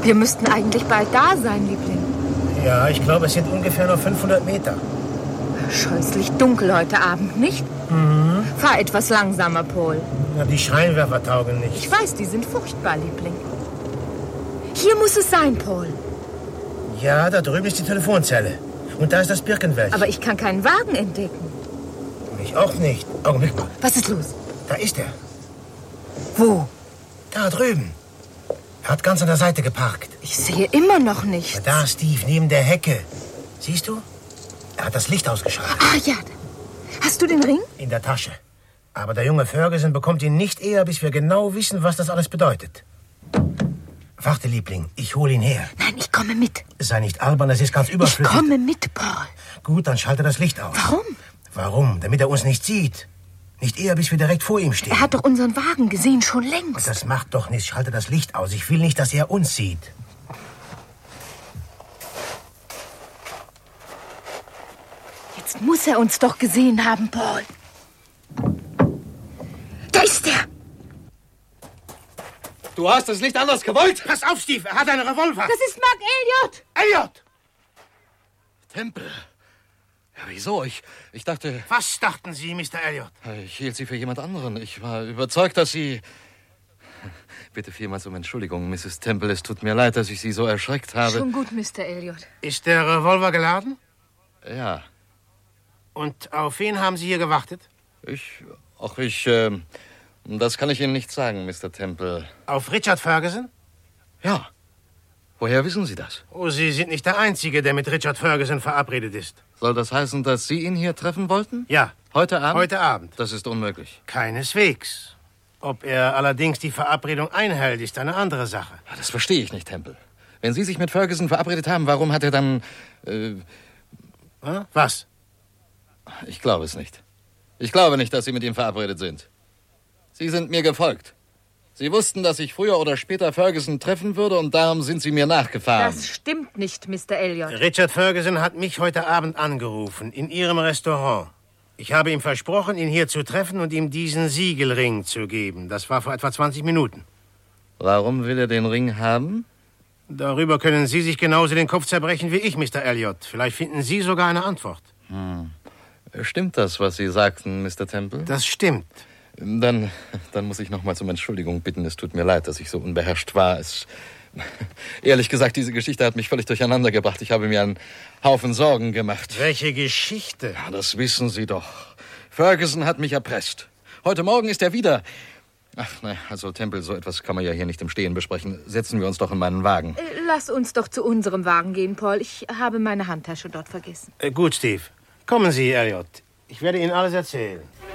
Wir müssten eigentlich bald da sein, Liebling. Ja, ich glaube, es sind ungefähr noch 500 Meter. Scheußlich dunkel heute Abend, nicht? Mhm. Fahr etwas langsamer, Paul. Na, die Scheinwerfer taugen nicht. Ich weiß, die sind furchtbar, Liebling. Hier muss es sein, Paul. Ja, da drüben ist die Telefonzelle. Und da ist das Birkenwäldchen. Aber ich kann keinen Wagen entdecken. Ich auch nicht. Augenblick mal. Was ist los? Da ist er. Wo? Da drüben. Er hat ganz an der Seite geparkt. Ich sehe immer noch nichts. Da, Steve, neben der Hecke. Siehst du? Er hat das Licht ausgeschaltet. Ah, ja. Hast du den Ring? In der Tasche. Aber der junge Ferguson bekommt ihn nicht eher, bis wir genau wissen, was das alles bedeutet. Warte, Liebling, ich hole ihn her. Nein, ich komme mit. Sei nicht albern, das ist ganz überflüssig. Ich komme mit, Paul. Gut, dann schalte das Licht aus. Warum? Warum? Damit er uns nicht sieht. Nicht eher, bis wir direkt vor ihm stehen. Er hat doch unseren Wagen gesehen, schon längst. Und das macht doch nichts. Schalte das Licht aus. Ich will nicht, dass er uns sieht. Jetzt muss er uns doch gesehen haben, Paul. Da ist er. Du hast es nicht anders gewollt. Pass auf, Steve. Er hat einen Revolver. Das ist Mark Elliot. Elliot! Tempel. Ja, wieso? Ich dachte... Was dachten Sie, Mr. Elliot? Ich hielt Sie für jemand anderen. Ich war überzeugt, dass Sie... Bitte vielmals um Entschuldigung, Mrs. Temple. Es tut mir leid, dass ich Sie so erschreckt habe. Schon gut, Mr. Elliot. Ist der Revolver geladen? Ja. Und auf wen haben Sie hier gewartet? Das kann ich Ihnen nicht sagen, Mr. Temple. Auf Richard Ferguson? Ja. Woher wissen Sie das? Oh, Sie sind nicht der Einzige, der mit Richard Ferguson verabredet ist. Soll das heißen, dass Sie ihn hier treffen wollten? Ja. Heute Abend? Heute Abend. Das ist unmöglich. Keineswegs. Ob er allerdings die Verabredung einhält, ist eine andere Sache. Das verstehe ich nicht, Temple. Wenn Sie sich mit Ferguson verabredet haben, warum hat er dann... Was? Ich glaube es nicht. Ich glaube nicht, dass Sie mit ihm verabredet sind. Sie sind mir gefolgt. Sie wussten, dass ich früher oder später Ferguson treffen würde und darum sind Sie mir nachgefahren. Das stimmt nicht, Mr. Elliot. Richard Ferguson hat mich heute Abend angerufen, in Ihrem Restaurant. Ich habe ihm versprochen, ihn hier zu treffen und ihm diesen Siegelring zu geben. Das war vor etwa 20 Minuten. Warum will er den Ring haben? Darüber können Sie sich genauso den Kopf zerbrechen wie ich, Mr. Elliot. Vielleicht finden Sie sogar eine Antwort. Stimmt das, was Sie sagten, Mr. Temple? Das stimmt. Dann muss ich nochmals um Entschuldigung bitten. Es tut mir leid, dass ich so unbeherrscht war. Ehrlich gesagt, diese Geschichte hat mich völlig durcheinander gebracht. Ich habe mir einen Haufen Sorgen gemacht. Welche Geschichte? Ja, das wissen Sie doch. Ferguson hat mich erpresst. Heute Morgen ist er wieder... Ach, nein, also Temple, so etwas kann man ja hier nicht im Stehen besprechen. Setzen wir uns doch in meinen Wagen. Lass uns doch zu unserem Wagen gehen, Paul. Ich habe meine Handtasche dort vergessen. Gut, Steve. Kommen Sie, Elliot. Ich werde Ihnen alles erzählen.